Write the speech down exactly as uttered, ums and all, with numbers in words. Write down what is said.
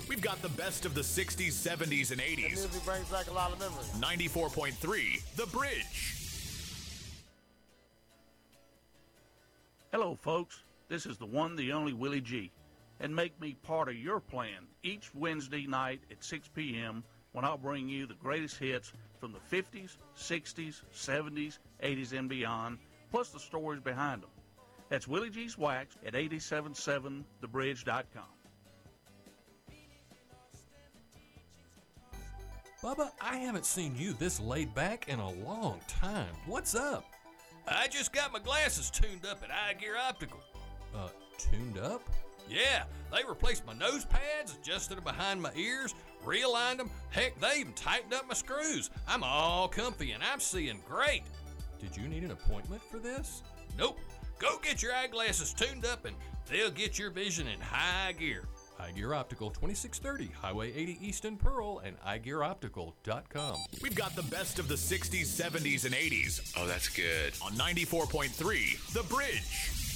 We've got the best of the sixties, seventies, and eighties. The music brings back a lot of memories. ninety-four point three, The Bridge. Hello, folks. This is the one, the only Willie G. And make me part of your plan each Wednesday night at six p.m. when I'll bring you the greatest hits from the fifties, sixties, seventies, eighties, and beyond, plus the stories behind them. That's Willie G's Wax at eight seven seven the bridge dot com. Bubba, I haven't seen you this laid back in a long time. What's up? I just got my glasses tuned up at Eye Gear Optical. Uh, tuned up? Yeah, they replaced my nose pads, adjusted them behind my ears, realigned them. Heck, they even tightened up my screws. I'm all comfy and I'm seeing great. Did you need an appointment for this? Nope. Go get your eyeglasses tuned up and they'll get your vision in high gear. Eye Gear Optical, twenty-six thirty Highway eighty East in Pearl and eye gear optical dot com. We've got the best of the sixties, seventies, and eighties Oh, that's good. on ninety-four point three, The Bridge.